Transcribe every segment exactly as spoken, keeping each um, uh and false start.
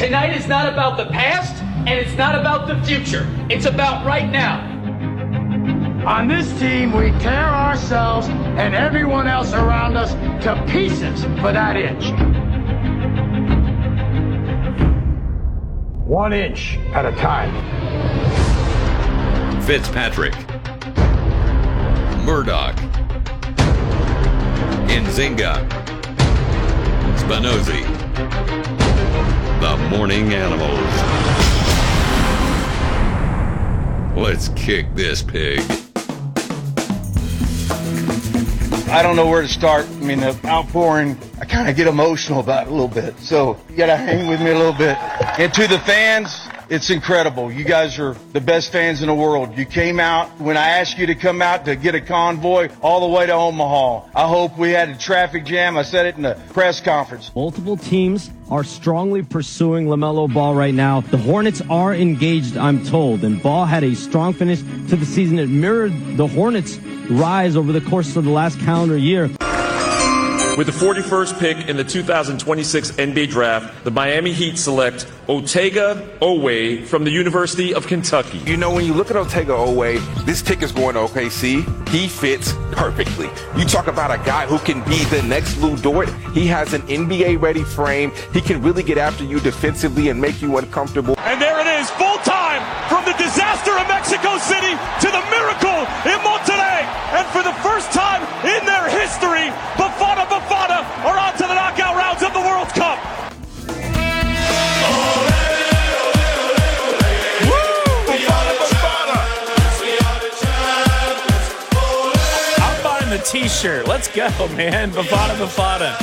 Tonight is not about the past, and it's not about the future. It's about right now. On this team, we tear ourselves and everyone else around us to pieces for that inch. One inch at a time. Fitzpatrick, Murdoch, Nzinga, Spinozzi, the Morning Animals. Let's kick this pig. I don't know where to start. I mean, the outpouring, I kind of get emotional about it a little bit. So you got to hang with me a little bit. And to the fans, it's incredible. You guys are the best fans in the world. You came out when I asked you to come out to get a convoy all the way to Omaha. I hope we had a traffic jam. I said it in the press conference. Multiple teams are strongly pursuing LaMelo Ball right now. The Hornets are engaged, I'm told, and Ball had a strong finish to the season. It mirrored the Hornets' rise over the course of the last calendar year. With the forty-first pick in the two thousand twenty-six N B A Draft, the Miami Heat select Otega Oweh from the University of Kentucky. You know, when you look at Otega Oweh, this pick is going to O K C. He fits perfectly. You talk about a guy who can be the next Lou Dort. He has an N B A-ready frame. He can really get after you defensively and make you uncomfortable. And there it is, full time from the disaster of Mexico City to the miracle in Monterrey. And for the first time in their history, Bafana Bafana are on to the knockout rounds of the World Cup. I'm buying the t-shirt. Let's go, man. Bafana Bafana.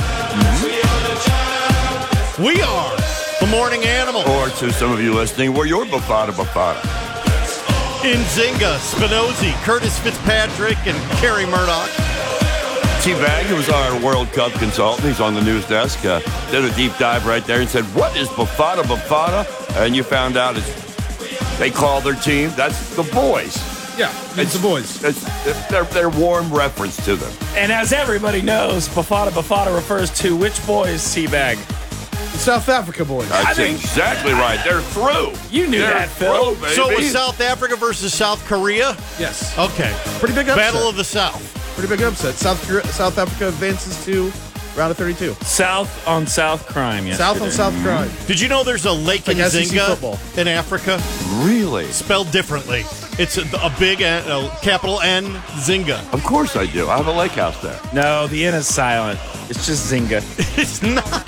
Mm-hmm. We are the Morning Animal. Or to some of you listening, we're your Bafana Bafana. Nzinga, Spinozzi, Curtis Fitzpatrick, and Kerry Murdoch. T-Bag, who was our World Cup consultant, he's on the news desk, uh, did a deep dive right there and said, what is Bafana Bafana? And you found out it's, they call their team, that's the boys. Yeah, it's, it's the boys. It's their, their warm reference to them. And as everybody knows, Bafana Bafana refers to which boys, T-Bag? The South Africa boys. That's I mean, exactly right. They're through. You knew They're that, Phil. Through, so it was South Africa versus South Korea? Yes. Okay. Pretty big upset. Battle of the South. Pretty big upset. South South Africa advances to round of thirty-two. South on South crime, yes. South on South crime. Did you know there's a lake like in Nzinga in Africa? Really? Spelled differently. It's a, a big N, a capital N, Zinga. Of course I do. I have a lake house there. No, the N is silent. It's just Zinga. It's not.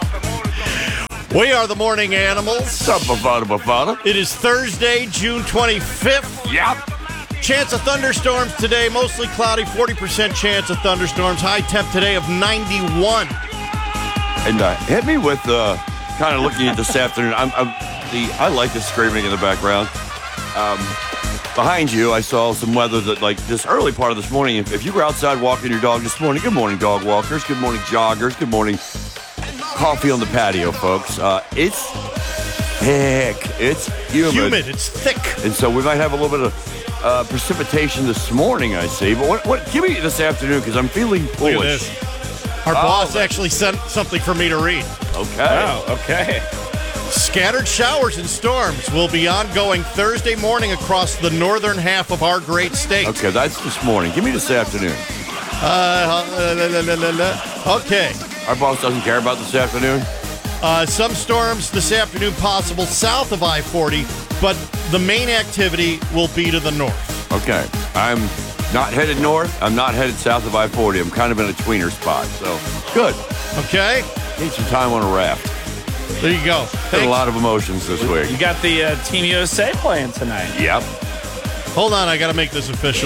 We are the Morning Animals. What's up, Bafana Bafana? It is Thursday, June twenty-fifth. Yep. Chance of thunderstorms today, mostly cloudy, forty percent chance of thunderstorms. High temp today of ninety-one. And uh, hit me with uh, kind of looking at this afternoon. I'm, I'm the I like the screaming in the background. Um, behind you, I saw some weather that, like this early part of this morning. If, if you were outside walking your dog this morning, good morning, dog walkers. Good morning, joggers. Good morning, coffee on the patio, folks. Uh, it's thick. It's humid. Humid. It's thick. And so we might have a little bit of Uh, precipitation this morning, I see. But what? What? Give me this afternoon because I'm feeling foolish. Look at this. Our oh, boss actually sent something for me to read. Okay. Oh, okay. Scattered showers and storms will be ongoing Thursday morning across the northern half of our great state. Okay, that's this morning. Give me this afternoon. Uh, la, la, la, la, la. Okay. Our boss doesn't care about this afternoon. Uh, some storms this afternoon possible south of I forty, but the main activity will be to the north. Okay. I'm not headed north. I'm not headed south of I forty. I'm kind of in a tweener spot, so good. Okay. Need some time on a raft. There you go. Had a lot of emotions this week. You got the uh, Team U S A playing tonight. Yep. Hold on, I got to make this official.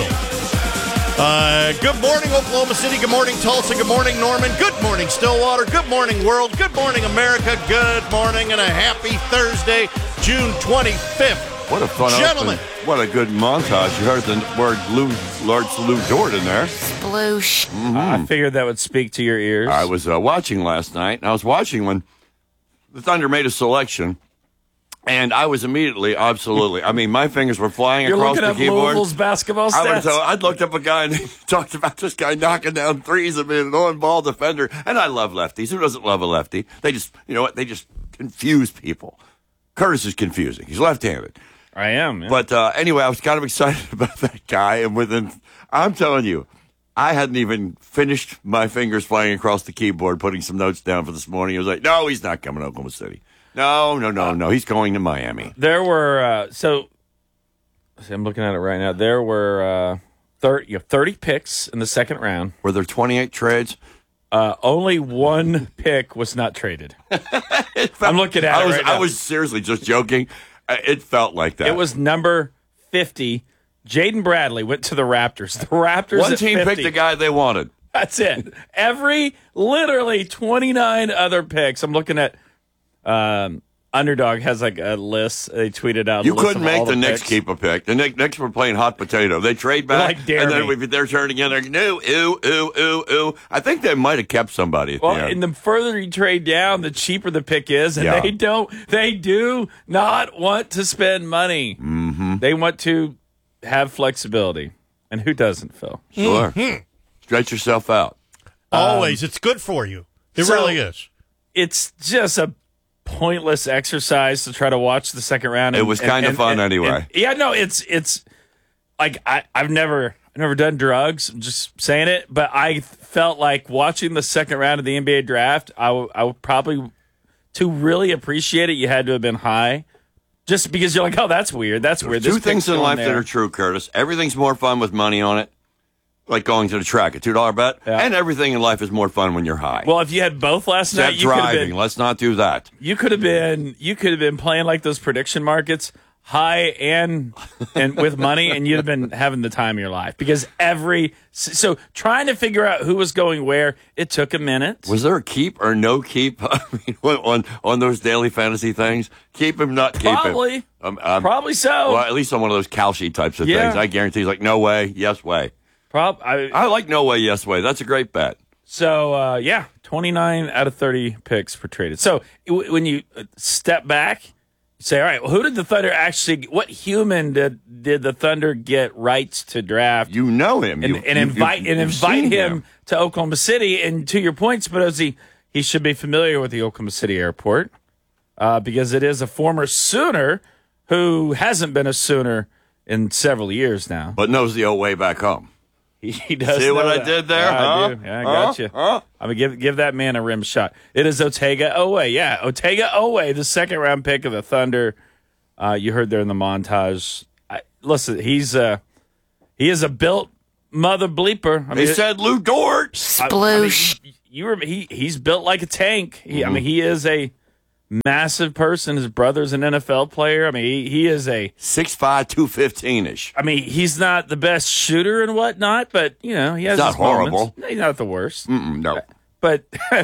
Uh, good morning, Oklahoma City. Good morning, Tulsa. Good morning, Norman. Good morning, Stillwater. Good morning, world. Good morning, America. Good morning, and a happy Thursday, June twenty-fifth. What a fun Gentlemen. Open. What a good montage. You heard the word Lou, Lord Lou Dort in there. Sploosh. Mm-hmm. I figured that would speak to your ears. I was uh, watching last night, and I was watching when the Thunder made a selection. And I was immediately, absolutely, I mean, my fingers were flying You're across looking the at keyboard. Louisville's basketball stats. I would, so I'd looked up a guy and he talked about this guy knocking down threes and being an on-ball defender. And I love lefties. Who doesn't love a lefty? They just, you know what, they just confuse people. Curtis is confusing. He's left-handed. I am. Yeah. But uh, anyway, I was kind of excited about that guy. And within, I'm telling you, I hadn't even finished my fingers flying across the keyboard, putting some notes down for this morning. I was like, no, he's not coming to Oklahoma City. No, no, no, no. He's going to Miami. There were, uh, so, see, I'm looking at it right now. There were uh, thirty, you know, thirty picks in the second round. Were there twenty-eight trades? Uh, only one pick was not traded. I'm looking at I it was, right now. I was seriously just joking. It felt like that. It was number fifty. Jaden Bradley went to the Raptors. The Raptors One at team fifty. picked the guy they wanted. That's it. Every, literally twenty-nine other picks. I'm looking at, um, Underdog has like a list. They tweeted out. You a list couldn't of all make the Knicks picks. keep a pick. The Knicks, Knicks were playing hot potato. They trade back, Like, dare and then me. if they're turning again, they're no, ooh, ooh, ooh, ooh. I think they might have kept somebody at Well, the end. and the further you trade down, the cheaper the pick is, and Yeah. they don't. They do not want to spend money. Mm-hmm. They want to have flexibility, and who doesn't, Phil? Sure, stretch yourself out. Always, it's good for you. It so- really is. It's just a pointless exercise to try to watch the second round. It and- was and- kinda and- fun and- anyway. and- yeah, no, it's it's like I I've never I've never done drugs. I'm just saying it, but I felt like watching the second round of the N B A draft. I would I would probably to really appreciate it. You had to have been high, just because you're like, oh, that's weird. That's weird. Two This things pick's in going life that there. are true, Curtis. Everything's more fun with money on it, like going to the track, a two dollar bet, Yeah. and everything in life is more fun when you're high. Well, if you had both last Except night, you could have driving. been Let's not do that. you could have been you could have been playing like those prediction markets, high and and with money, and you'd have been having the time of your life because every so trying to figure out who was going where, it took a minute. Was there a keep or no keep I mean, on on those daily fantasy things? Keep him, not keep Probably. him. Um, um, Probably so. Well, at least on one of those Kalshi types of Yeah. things. I guarantee he's like, no way, yes way. Prob I, I like no way, yes way. That's a great bet. so uh, yeah, twenty-nine out of thirty picks were traded. So w- when you uh, step back, you say, all right, well, who did the Thunder actually? What human did did the Thunder get rights to draft? You know him. and, You- and you- invite you've- and you've invite seen him, to Oklahoma City. And to your point, Spinozzi, he should be familiar with the Oklahoma City airport uh, because it is a former Sooner who hasn't been a Sooner in several years now. But knows the old way back home. He, he does. See what know I that. did there? Yeah, I Huh? do. Yeah, I Huh? got you. Huh? I'm gonna give give that man a rim shot. It is Otega Owe. Yeah, Otega Owe, the second round pick of the Thunder. Uh, you heard there in the montage. I, listen, he's uh, he is a built mother bleeper. I They said Lou Dort. Sploosh. I mean, you were he. He's built like a tank. He, I mean, he is a massive person. His brother's an N F L player. I mean, he, he is a six five, two fifteen ish. I mean, he's not the best shooter and whatnot, but you know, he has He's not his moments. horrible. No, he's not the worst. Mm-mm, no. But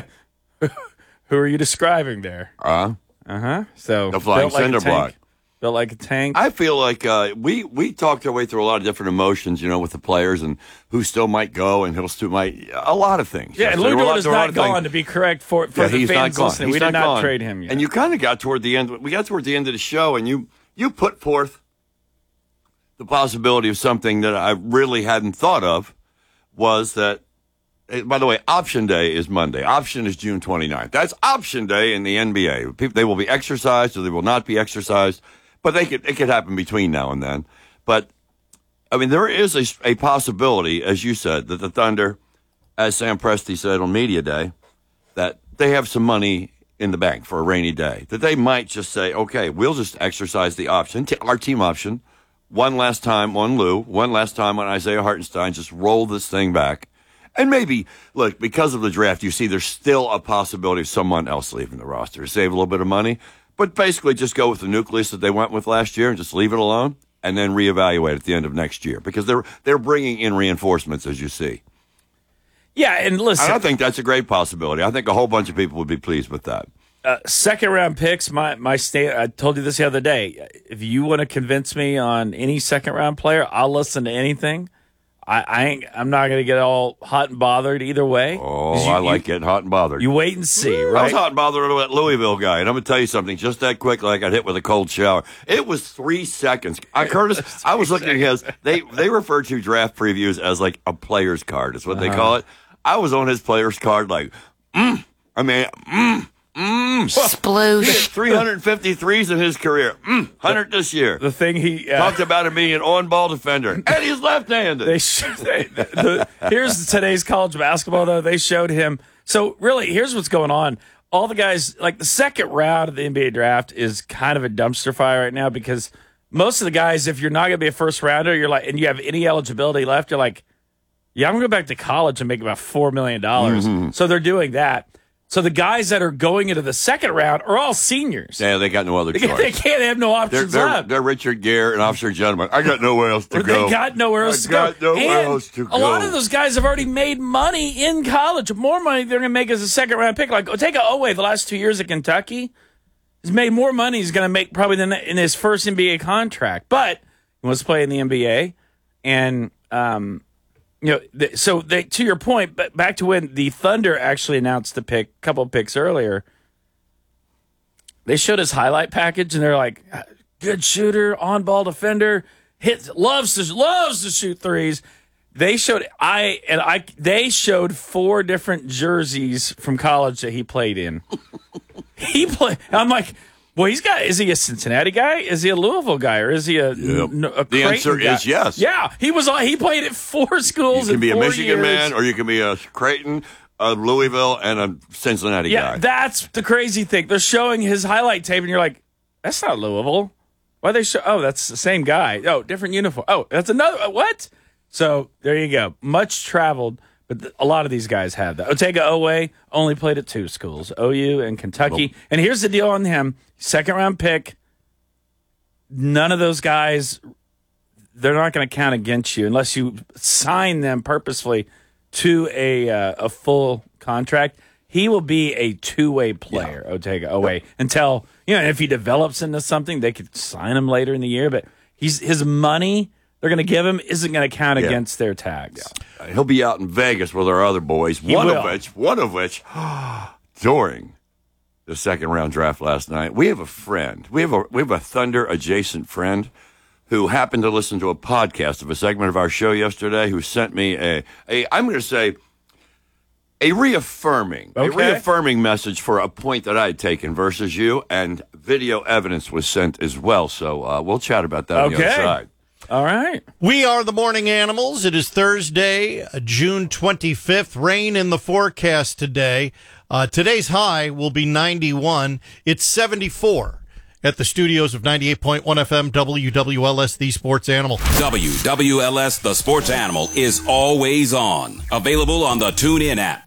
who are you describing there? Uh, Uh huh. So The flying built like a cinder tank. block. Built like a tank. I feel like uh, we we talked our way through a lot of different emotions, you know, with the players and who still might go and who still might a lot of things. yeah, Yes, and there Lou were a lot- Dort is there were a lot not of things. gone. To be correct for for Yeah, the he's not fans gone. listening, He's we did not gone. trade him yet. And you kind of got toward the end. We got toward the end of the show, and you you put forth the possibility of something that I really hadn't thought of was that. eh, By the way, option day is Monday. Option is June twenty-ninth. That's option day in the N B A. People, they will be exercised or they will not be exercised, but they could it could happen between now and then. But I mean, there is a, a possibility, as you said, that the Thunder, as Sam Presti said on Media Day, that they have some money in the bank for a rainy day. That they might just say, okay, we'll just exercise the option, t- our team option, one last time on Lou, one last time on Isaiah Hartenstein, just roll this thing back. And maybe, look, because of the draft, you see there's still a possibility of someone else leaving the roster to save a little bit of money. But basically just go with the nucleus that they went with last year and just leave it alone and then reevaluate at the end of next year. Because they're they're bringing in reinforcements, as you see. yeah, and listen, And I think that's a great possibility. I think a whole bunch of people would be pleased with that. uh, second round picks. My my stand. I told you this the other day. If you want to convince me on any second round player, I'll listen to anything. I, I ain't. I'm not going to get all hot and bothered either way. Oh, 'Cause you- I like you, getting hot and bothered. You wait and see, I was right? hot and bothered over that Louisville guy, and I'm going to tell you something. Just that quick, like I got hit with a cold shower. It was three seconds. I, Curtis, I was looking at his. They they refer to draft previews as like a player's card. Is what they Uh-huh. call it. I was on his player's card, like, mm. I mean, mm. Mmm. Explode. He hit three hundred fifty threes in his career. Mm, one hundred this year. The thing he uh, talked about him being an on-ball defender, and he's left-handed. They, sh- they the, here's today's college basketball though. They showed him. So really, here's what's going on. All the guys, like the second round of the N B A draft, is kind of a dumpster fire right now because most of the guys, if you're not going to be a first rounder, you're like, and you have any eligibility left, you're like, yeah, I'm going to go back to college and make about four million dollars. Mm-hmm. So they're doing that. So the guys that are going into the second round are all seniors. Yeah, they got no other choice. They can't have no options they're, they're, left. They're Richard Gere and Officer Gentleman. I got nowhere else to Or go. They got nowhere else I to got go. nowhere and else to a lot go. of those guys have already made money in college. More money they're going to make as a second round pick. Like, take a Oweh the last two years at Kentucky. He's made more money he's going to make probably than in his first N B A contract. But he wants to play in the N B A. And, um, you know, th- so they, to your point, but back to when the Thunder actually announced the pick, a couple of picks earlier, they showed his highlight package, and they're like, good shooter, on-ball defender, hits, loves to loves to shoot threes. They showed I and I. They showed four different jerseys from college that he played in. he played. I'm like, well, he's got. Is he a Cincinnati guy? Is he a Louisville guy, or is he a? Yep. n- a The answer Creighton guy? is yes. Yeah, he was. He played at four schools. You can in be a four Michigan years. man, or you can be a Creighton, a Louisville, and a Cincinnati Yeah, guy. that's the crazy thing. They're showing his highlight tape, and you're like, that's not Louisville. Why are they show? Oh, that's the same guy. Oh, different uniform. Oh, that's another. What? So there you go. Much traveled, but th- a lot of these guys have that. Otega Oweh only played at two schools, O U and Kentucky. Well, and here's the deal on him: second round pick. None of those guys, they're not going to count against you unless you sign them purposefully to a uh, a full contract. He will be a two-way player, yeah. Otega Oweh, until, you know, if he develops into something, they could sign him later in the year. But he's his money they're going to give him isn't going to count yeah. against their tags. Yeah. He'll be out in Vegas with our other boys, He one will. of which, one of which, during the second round draft last night, we have a friend. We have a we have a Thunder adjacent friend who happened to listen to a podcast of a segment of our show yesterday, who sent me a, a I'm going to say, a reaffirming, okay. a reaffirming message for a point that I had taken versus you, and video evidence was sent as well. So uh, we'll chat about that on okay. the other side. All right. We are the Morning Animals. It is Thursday, June twenty-fifth. Rain in the forecast today. Uh, today's high will be ninety-one. It's seventy-four at the studios of ninety-eight point one F M W W L S, the Sports Animal. W W L S, the Sports Animal, is always on. Available on the TuneIn app.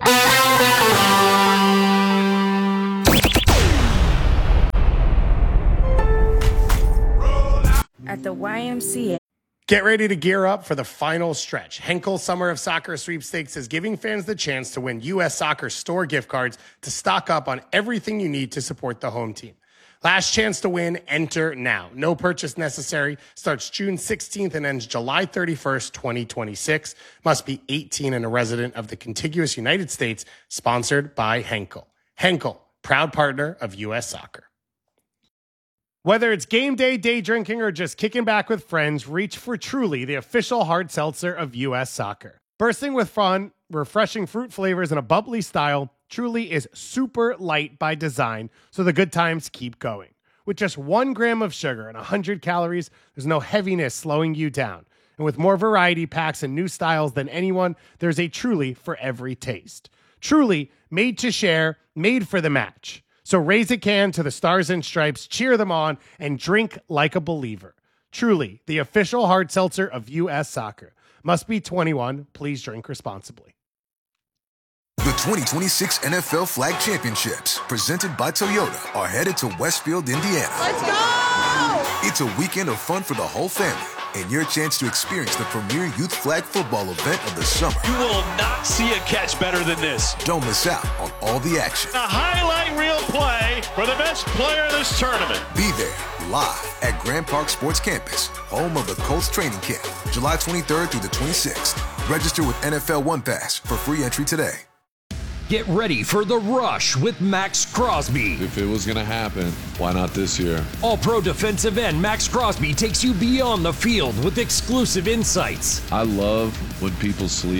At the Y M C A. Get ready to gear up for the final stretch. Henkel Summer of Soccer Sweepstakes is giving fans the chance to win U S Soccer store gift cards to stock up on everything you need to support the home team. Last chance to win, enter now. No purchase necessary. Starts June sixteenth and ends July thirty-first, twenty twenty-six. Must be eighteen and a resident of the contiguous United States. Sponsored by Henkel. Henkel, proud partner of U S Soccer. Whether it's game day, day drinking, or just kicking back with friends, reach for Truly, the official hard seltzer of U S Soccer. Bursting with fun, refreshing fruit flavors, and a bubbly style, Truly is super light by design, so the good times keep going. With just one gram of sugar and one hundred calories, there's no heaviness slowing you down. And with more variety packs and new styles than anyone, there's a Truly for every taste. Truly, made to share, made for the match. So raise a can to the Stars and Stripes, cheer them on, and drink like a believer. Truly, the official hard seltzer of U S Soccer. Must be twenty-one. Please drink responsibly. The twenty twenty-six N F L Flag Championships, presented by Toyota, are headed to Westfield, Indiana. Let's go! It's a weekend of fun for the whole family, and your chance to experience the premier youth flag football event of the summer. You will not see a catch better than this. Don't miss out on all the action. A highlight reel play for the best player of this tournament. Be there, live at Grand Park Sports Campus, home of the Colts training camp, July twenty-third through the twenty-sixth. Register with N F L One Pass for free entry today. Get ready for the rush with Max Crosby. If it was going to happen, why not this year? All-pro defensive end Max Crosby takes you beyond the field with exclusive insights. I love when people sleep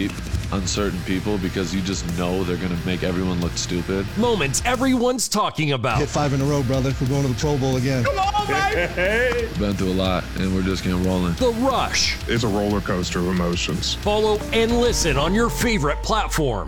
uncertain people because you just know they're going to make everyone look stupid. Moments everyone's talking about. Hit five in a row, brother. We're going to the Pro Bowl again. Come on, baby! Been through a lot, and we're just getting rolling. The Rush. It's a roller coaster of emotions. Follow and listen on your favorite platform.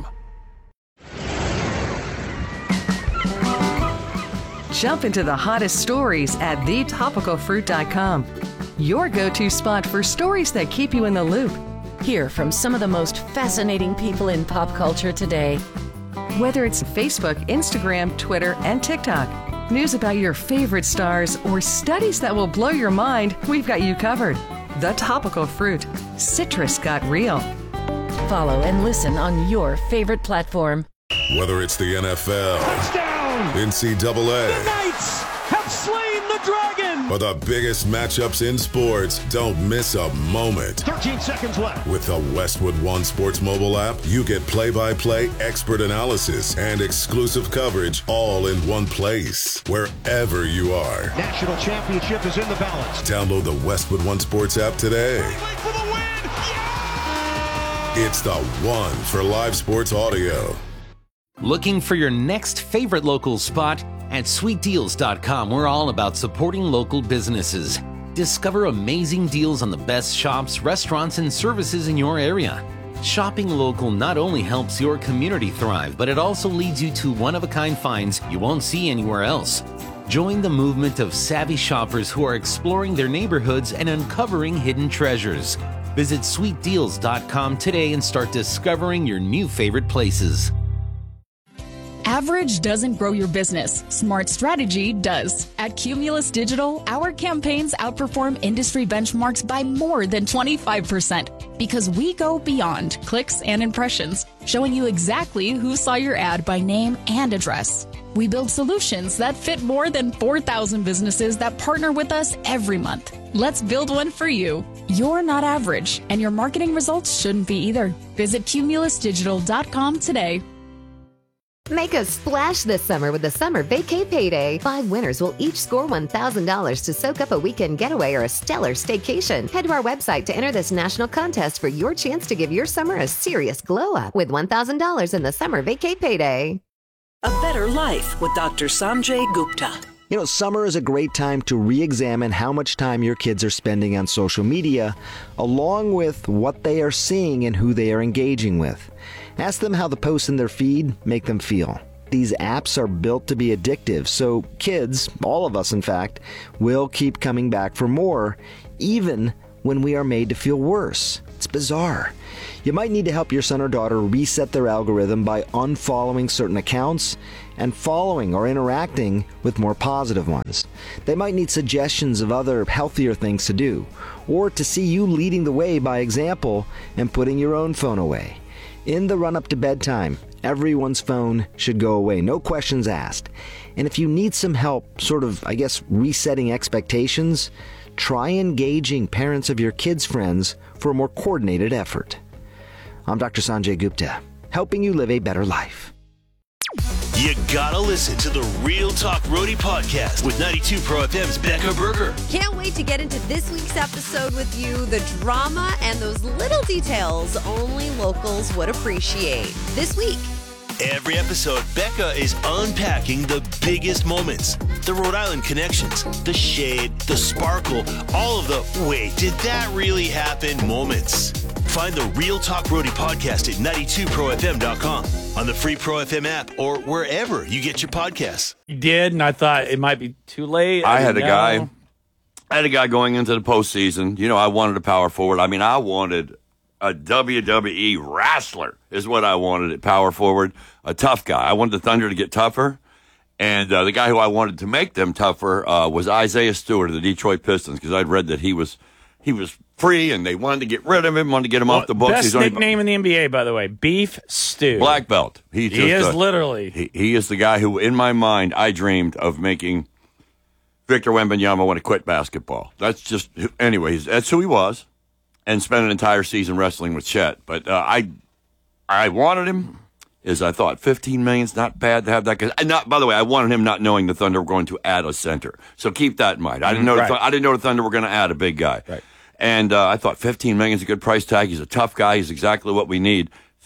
Jump into the hottest stories at the topical fruit dot com. Your go-to spot for stories that keep you in the loop. Hear from some of the most fascinating people in pop culture today. Whether it's Facebook, Instagram, Twitter, and TikTok, news about your favorite stars, or studies that will blow your mind, we've got you covered. The Topical Fruit. Citrus got real. Follow and listen on your favorite platform. Whether it's the N F L, Touchdown! N C double A, The Knights have slain the dragon! or the biggest matchups in sports, don't miss a moment. thirteen seconds left. With the Westwood One Sports mobile app, you get play-by-play expert analysis and exclusive coverage all in one place, wherever you are. National championship is in the balance. Download the Westwood One Sports app today. For the win! It's the one for live sports audio. Looking for your next favorite local spot? At sweet deals dot com, we're all about supporting local businesses. Discover amazing deals on the best shops, restaurants, and services in your area. Shopping local not only helps your community thrive, but it also leads you to one-of-a-kind finds you won't see anywhere else. Join the movement of savvy shoppers who are exploring their neighborhoods and uncovering hidden treasures. Visit sweet deals dot com today and start discovering your new favorite places. Average doesn't grow your business. Smart strategy does. At Cumulus Digital, our campaigns outperform industry benchmarks by more than twenty-five percent because we go beyond clicks and impressions, showing you exactly who saw your ad by name and address. We build solutions that fit more than four thousand businesses that partner with us every month. Let's build one for you. You're not average, and your marketing results shouldn't be either. Visit cumulus digital dot com today. Make a splash this summer with the Summer Vacay Payday. Five winners will each score one thousand dollars to soak up a weekend getaway or a stellar staycation. Head to our website to enter this national contest for your chance to give your summer a serious glow-up with one thousand dollars in the Summer Vacay Payday. A Better Life with Doctor Sanjay Gupta. You know, summer is a great time to re-examine how much time your kids are spending on social media, along with what they are seeing and who they are engaging with. Ask them how the posts in their feed make them feel. These apps are built to be addictive, so kids, all of us in fact, will keep coming back for more, even when we are made to feel worse. It's bizarre. You might need to help your son or daughter reset their algorithm by unfollowing certain accounts and following or interacting with more positive ones. They might need suggestions of other healthier things to do, or to see you leading the way by example and putting your own phone away. In the run-up to bedtime, everyone's phone should go away, no questions asked. And if you need some help, sort of, I guess, resetting expectations, try engaging parents of your kids' friends for a more coordinated effort. I'm Doctor Sanjay Gupta, helping you live a better life. You gotta listen to the Real Talk Roadie podcast with ninety-two Pro F M's Becca Berger. Can't wait to get into this week's episode with you. The drama and those little details only locals would appreciate. This week. Every episode, Becca is unpacking the biggest moments, the Rhode Island connections, the shade, the sparkle, all of the wait, did that really happen moments. Find the Real Talk Roadie podcast at ninety-two pro f m dot com, on the free Pro F M app, or wherever you get your podcasts. You did, and I thought it might be too late. I, I had a know. guy. I had a guy going into the postseason. You know, I wanted a power forward. I mean, I wanted a W W E wrestler is what I wanted at power forward. A tough guy. I wanted the Thunder to get tougher. And uh, the guy who I wanted to make them tougher uh, was Isaiah Stewart of the Detroit Pistons, because I'd read that he was he was free and they wanted to get rid of him, wanted to get him well, off the books. Best He's only, nickname in the N B A, by the way, Beef Stew. Black belt. He's he just is a, literally. He, he is the guy who, in my mind, I dreamed of making Victor Wembanyama want to quit basketball. That's just, anyways, that's who he was. And spent an entire season wrestling with Chet. But uh, I I wanted him, as I thought fifteen million is not bad to have that. Cause, and not, by the way, I wanted him not knowing the Thunder were going to add a center. So keep that in mind. I didn't know, right. the, I didn't know the Thunder were going to add a big guy. Right. And uh, I thought fifteen million is a good price tag. He's a tough guy. He's exactly what we need.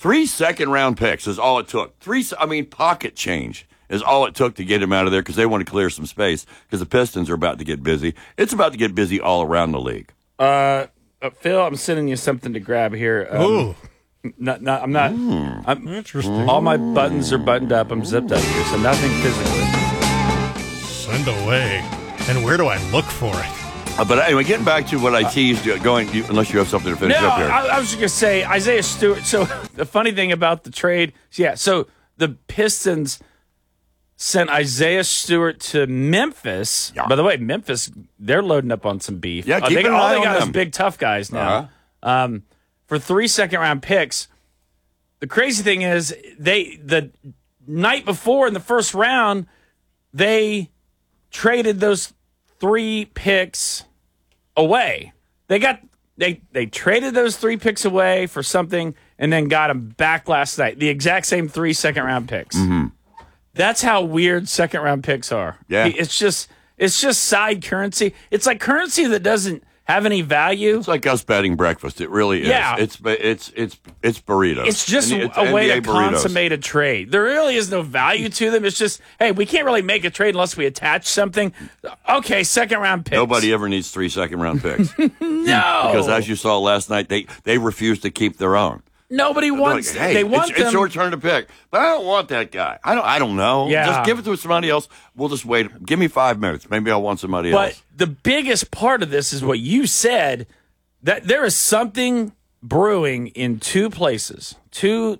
Three second-round picks is all it took. Three, I mean, pocket change is all it took to get him out of there because they want to clear some space because the Pistons are about to get busy. It's about to get busy all around the league. Uh, uh Phil, I'm sending you something to grab here. Um, Ooh. Not, not, I'm not. Mm. I'm, Interesting. All my buttons are buttoned up. I'm zipped up here, so nothing physically. Send away. And where do I look for it? Uh, but anyway, getting back to what I teased, uh, going you, unless you have something to finish No, up here. I, I was just going to say, Isaiah Stewart. So the funny thing about the trade, yeah, so the Pistons sent Isaiah Stewart to Memphis. Yeah. By the way, Memphis, they're loading up on some beef. Yeah, Uh, keep they, an all eye they on got is them. big, tough guys now. Uh-huh. Um, for three second-round picks, the crazy thing is they the night before in the first round, they traded those three picks away. They got they they traded those three picks away for something and then got them back last night. The exact same three second round picks. Mm-hmm. That's how weird second round picks are. Yeah. It's just it's just side currency. It's like currency that doesn't have any value. It's like us betting breakfast. It really is. Yeah. It's it's it's it's burritos. It's just And it's a way N B A to burritos. consummate a trade. There really is no value to them. It's just, hey, we can't really make a trade unless we attach something. Okay, second round picks. Nobody ever needs three second round picks. No. Because as you saw last night, they they refuse to keep their own. Nobody wants. Like, hey, they want it's, them. it's your turn to pick, but I don't want that guy. I don't. I don't know. Yeah. Just give it to somebody else. We'll just wait. Give me five minutes. Maybe I'll want somebody But else. the biggest part of this is what you said, that there is something brewing in two places. Two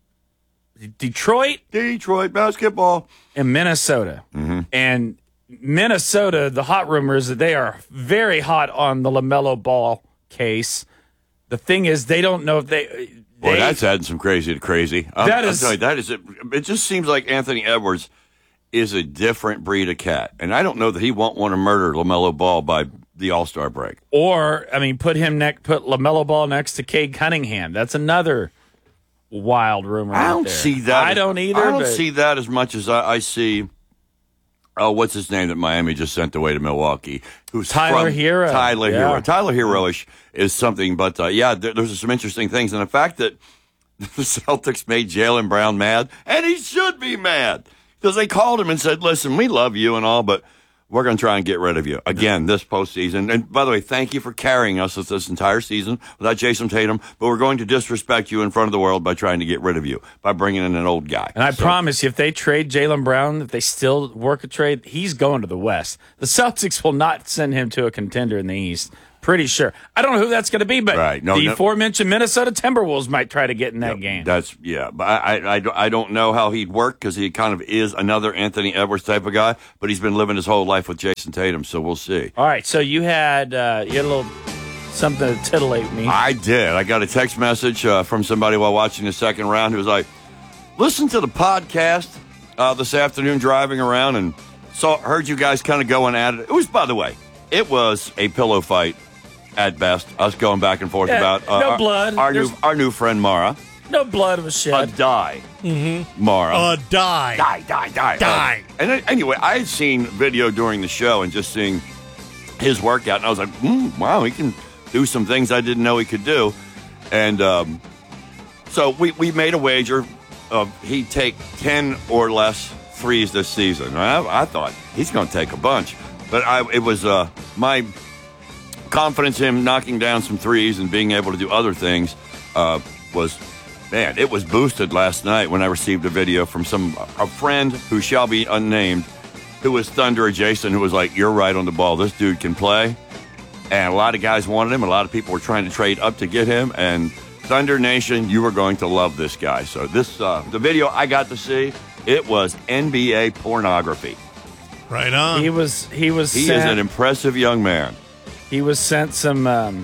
Detroit, Detroit basketball, and Minnesota. Mm-hmm. And Minnesota, the hot rumor is that they are very hot on the LaMelo Ball case. The thing is, they don't know if they. Boy, they that's adding some crazy to crazy. I'm, That I'm is- telling you, that is it. It just seems like Anthony Edwards is a different breed of cat, and I don't know that he won't want to murder LaMelo Ball by the All Star break. Or, I mean, put him next, put LaMelo Ball next to Cade Cunningham. That's another wild rumor. I out don't there. see that. I don't either. I don't but see that as much as I, I see. Oh, what's his name that Miami just sent away to Milwaukee? Who's Tyler from, Hero. Tyler Yeah. Hero. Tyler Hero-ish is something, but uh, yeah, there, there's some interesting things, and the fact that the Celtics made Jaylen Brown mad, and he should be mad because they called him and said, "Listen, we love you and all, but we're going to try and get rid of you again this postseason." And by the way, thank you for carrying us this entire season without Jason Tatum, but we're going to disrespect you in front of the world by trying to get rid of you by bringing in an old guy. And I So- promise you, if they trade Jaylen Brown, if they still work a trade, he's going to the West. The Celtics will not send him to a contender in the East. Pretty sure. I don't know who that's going to be, but Right. No, the no. aforementioned Minnesota Timberwolves might try to get in that Yep, game. That's yeah, but I I, I, don't- I don't know how he'd work because he kind of is another Anthony Edwards type of guy, but he's been living his whole life with Jason Tatum, so we'll see. All right, so you had uh, you had a little something to titillate me. I did. I got a text message uh, from somebody while watching the second round who was like, "Listen to the podcast uh, this afternoon driving around and saw heard you guys kind of going at it." It was, by the way, it was a pillow fight at best. Us going back and forth Yeah, about uh, no our, blood. Our new There's- our new friend Mara. No blood was A shed. die, Mm-hmm. Mara. Uh, die. Die, die, die. Die. Uh, and then, anyway, I had seen video during the show and just seeing his workout, and I was like, mm, wow, he can do some things I didn't know he could do. And um, so we, we made a wager of he'd take ten or less threes this season. And I, I thought he's going to take a bunch. But I, it was uh, my confidence in him knocking down some threes and being able to do other things uh, was, man, it was boosted last night when I received a video from some a friend who shall be unnamed, who was Thunder adjacent, who was like, "You're right on the ball. This dude can play." And a lot of guys wanted him. A lot of people were trying to trade up to get him. And Thunder Nation, you are going to love this guy. So this, uh, the video I got to see, it was N B A pornography. Right on. He was he was He sent, is an impressive young man. he was sent some um,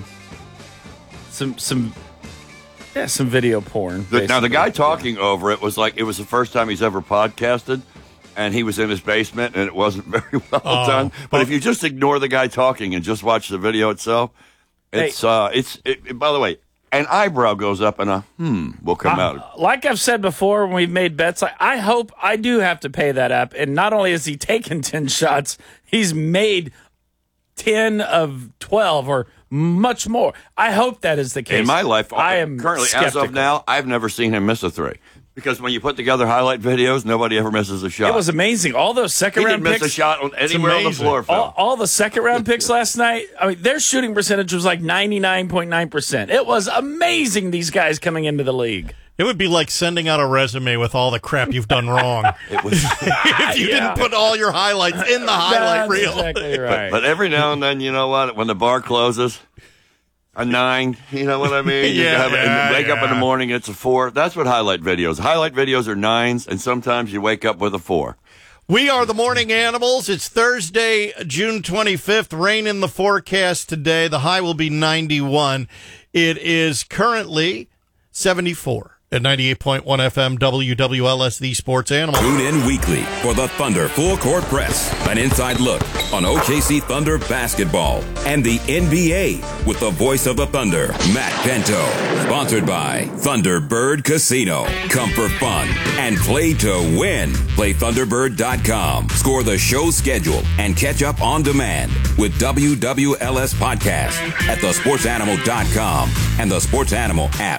some some yeah some video porn. The, now, the basically. guy talking over it was like, it was the first time he's ever podcasted, and he was in his basement, and it wasn't very well Oh, done. But well- if you just ignore the guy talking and just watch the video itself, it's, uh, it's, it, it- by the way, an eyebrow goes up and a hmm will come Uh, out. like I've said before when we've made bets, like, I hope I do have to pay that up. And not only has he taken ten shots, he's made ten of twelve or much more. I hope that is the case. In my life, I am currently, skeptical. as of now, I've never seen him miss a three. Because when you put together highlight videos, nobody ever misses a shot. It was amazing. All those second he round didn't picks. miss a shot on anywhere on the floor, Phil. All, all the second round picks last night, I mean, their shooting percentage was like ninety-nine point nine percent. It was amazing, these guys coming into the league. It would be like sending out a resume with all the crap you've done wrong. It was if you Yeah. didn't put all your highlights in the highlight That's reel. exactly right. But, but every now and then, you know what? When the bar closes, a nine, you know what I mean? You Yeah, have, yeah, and wake up in the yeah. morning, it's a four. That's what highlight videos. Highlight videos are nines, and sometimes you wake up with a four. We are the Morning Animals. It's Thursday, June twenty-fifth. Rain in the forecast today. The high will be ninety-one. It is currently seventy-four. At ninety-eight point one F M, W W L S, the Sports Animal. Tune in weekly for the Thunder Full Court Press, an inside look on O K C Thunder basketball and the N B A with the voice of the Thunder, Matt Bento. Sponsored by Thunderbird Casino. Come for fun and play to win. Play Thunderbird dot com. Score the show schedule and catch up on demand with W W L S podcast at the sports animal dot com and the Sports Animal app.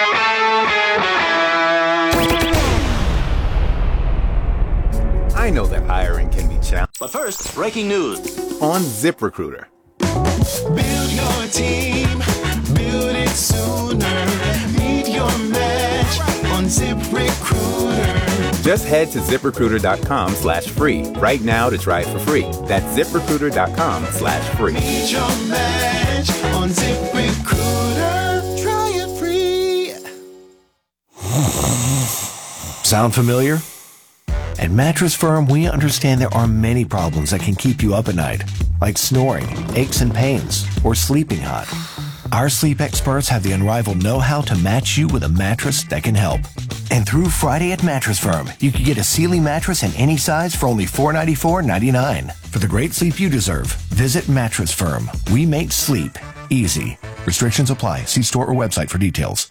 I know that hiring can be challenging. But first, breaking news on ZipRecruiter. Build your team, build it sooner. Meet your match on ZipRecruiter. Just head to ZipRecruiter.com slash free right now to try it for free. That's ZipRecruiter.com slash free. Meet your match on ZipRecruiter. Try it free. Sound familiar? At Mattress Firm, we understand there are many problems that can keep you up at night, like snoring, aches and pains, or sleeping hot. Our sleep experts have the unrivaled know-how to match you with a mattress that can help. And through Friday at Mattress Firm, you can get a Sealy mattress in any size for only four hundred ninety-four dollars and ninety-nine cents. For the great sleep you deserve, visit Mattress Firm. We make sleep easy. Restrictions apply. See store or website for details.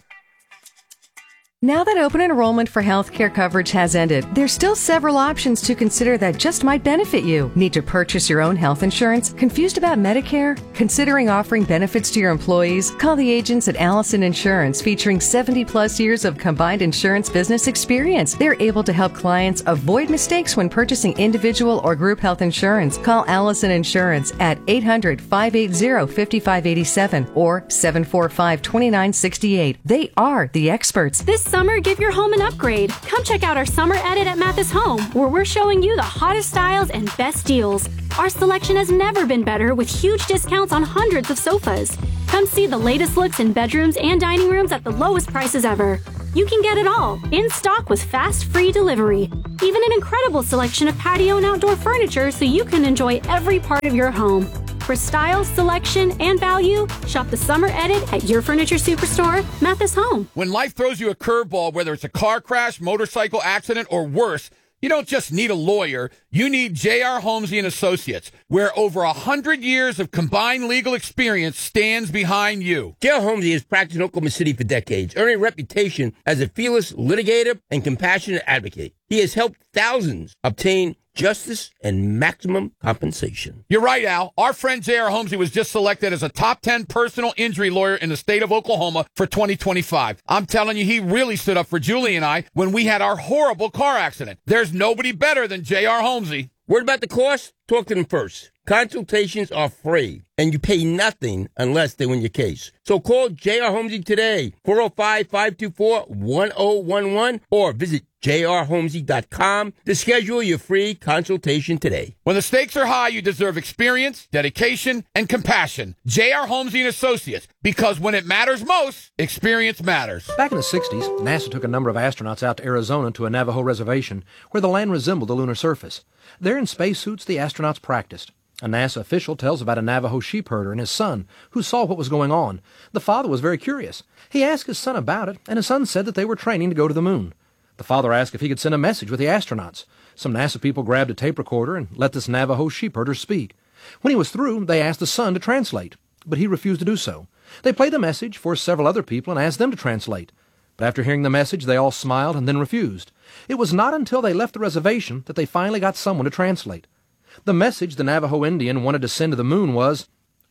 Now that open enrollment for healthcare coverage has ended, there's still several options to consider that just might benefit you. Need to purchase your own health insurance? Confused about Medicare? Considering offering benefits to your employees? Call the agents at Allison Insurance, featuring seventy plus years of combined insurance business experience. They're able to help clients avoid mistakes when purchasing individual or group health insurance. Call Allison Insurance at eight hundred, five eight zero, five five eight seven or seven four five, two nine six eight. They are the experts. This summer, give your home an upgrade. Come check out our summer edit at Mathis Home, where we're showing you the hottest styles and best deals. Our selection has never been better, with huge discounts on hundreds of sofas. Come see the latest looks in bedrooms and dining rooms at the lowest prices ever. You can get it all, in stock with fast, free delivery. Even an incredible selection of patio and outdoor furniture so you can enjoy every part of your home. For style, selection, and value, shop the summer edit at your furniture superstore, Mathis Home. When life throws you a curveball, whether it's a car crash, motorcycle accident, or worse, you don't just need a lawyer. You need J R. Holmesy and Associates, where over a hundred years of combined legal experience stands behind you. J R. Holmesy has practiced in Oklahoma City for decades, earning a reputation as a fearless litigator and compassionate advocate. He has helped thousands obtain justice and maximum compensation. You're right, Al. Our friend J R. Holmesy was just selected as a top ten personal injury lawyer in the state of Oklahoma for twenty twenty-five. I'm telling you, he really stood up for Julie and I when we had our horrible car accident. There's nobody better than J R. Holmesy. Word about the cost? Talk to them first. Consultations are free, and you pay nothing unless they win your case. So call J R. Holmesy today, four oh five, five two four, one oh one one, or visit j r holmesy dot com to schedule your free consultation today. When the stakes are high, you deserve experience, dedication, and compassion. J R. Holmesy and Associates, because when it matters most, experience matters. Back in the sixties, NASA took a number of astronauts out to Arizona to a Navajo reservation where the land resembled the lunar surface. There in spacesuits, the astronauts practiced. A NASA official tells about a Navajo sheep herder and his son who saw what was going on. The father was very curious. He asked his son about it, and his son said that they were training to go to the moon. The father asked if he could send a message with the astronauts. Some NASA people grabbed a tape recorder and let this Navajo sheep herder speak. When he was through, they asked the son to translate, but he refused to do so. They played the message for several other people and asked them to translate. But after hearing the message, they all smiled and then refused. It was not until they left the reservation that they finally got someone to translate. The message the Navajo Indian wanted to send to the moon was,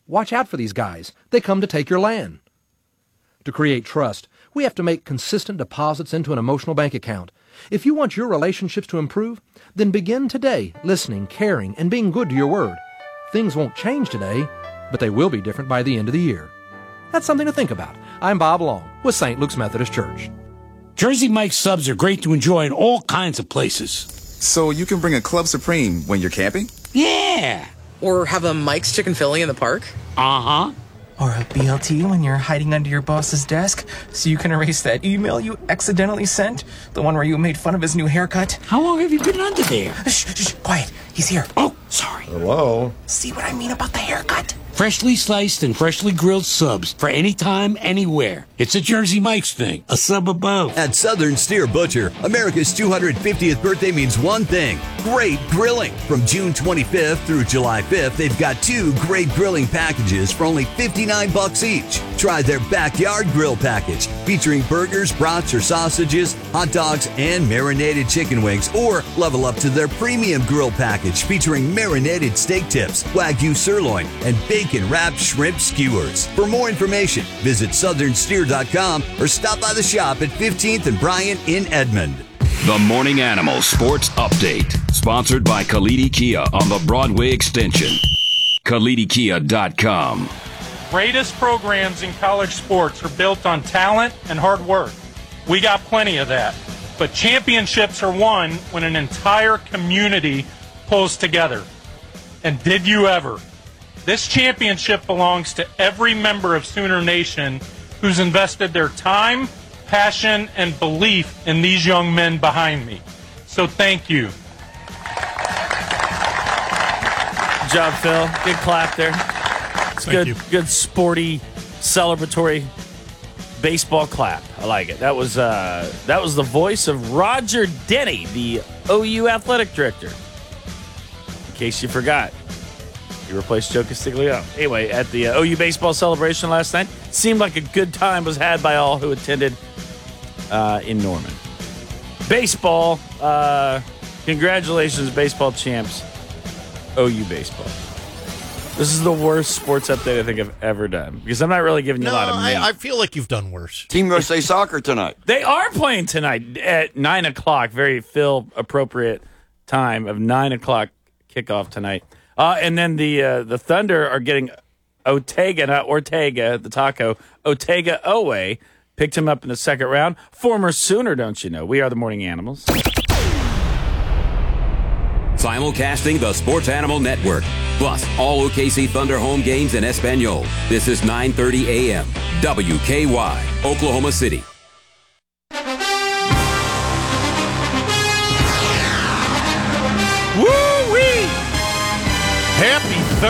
Watch out for these guys. They come to take your land. To create trust, we have to make consistent deposits into an emotional bank account. If you want your relationships to improve, then begin today listening, caring, and being good to your word. Things won't change today, but they will be different by the end of the year. That's something to think about. I'm Bob Long with Saint Luke's Methodist Church. Jersey Mike's subs are great to enjoy in all kinds of places. So you can bring a Club Supreme when you're camping? Yeah. Or have a Mike's Chicken Philly in the park? Uh-huh. Or a B L T when you're hiding under your boss's desk so you can erase that email you accidentally sent? The one where you made fun of his new haircut? How long have you been under there? Shh, shh, quiet. He's here. Oh, sorry. Hello? See what I mean about the haircut? Freshly sliced and freshly grilled subs for any time, anywhere. It's a Jersey Mike's thing. A sub above. At Southern Steer Butcher, America's two hundred fiftieth birthday means one thing: great grilling. From June twenty-fifth through July fifth, they've got two great grilling packages for only fifty-nine bucks each. Try their backyard grill package, featuring burgers, brats, or sausages, hot dogs, and marinated chicken wings. Or level up to their premium grill package, featuring marinated steak tips, Wagyu sirloin, and bacon-wrapped shrimp skewers. For more information, visit southern steer dot com or stop by the shop at fifteenth and Bryant in Edmond. The Morning Animal Sports Update, sponsored by Khalidi Kia on the Broadway Extension. Khalidi Kia dot com. Greatest programs in college sports are built on talent and hard work. We got plenty of that. But championships are won when an entire community pulls together. And did you ever? This championship belongs to every member of Sooner Nation who's invested their time, passion, and belief in these young men behind me. So thank you. Good job, Phil. Good clap there. It's Thank good, you. good sporty, celebratory baseball clap. I like it. That was uh, that was the voice of Roger Denny, the O U athletic director. In case you forgot, he replaced Joe Castiglione. Anyway, at the uh, O U baseball celebration last night, seemed like a good time was had by all who attended uh, in Norman. Baseball, uh, congratulations, baseball champs, O U baseball. This is the worst sports update I think I've ever done because I'm not really giving you No, a lot of meat. I, I feel like you've done worse. Team U S A Soccer tonight. They are playing tonight at nine o'clock. Very Phil appropriate time of nine o'clock kickoff tonight. Uh, and then the uh, the Thunder are getting Ortega, not Ortega, the taco, Ortega Owe. Picked him up in the second round. Former Sooner, don't you know? We are the Morning Animals. Simulcasting the Sports Animal Network. Plus, all O K C Thunder home games in Espanol. This is nine thirty a.m. W K Y, Oklahoma City. Woo-wee! Happy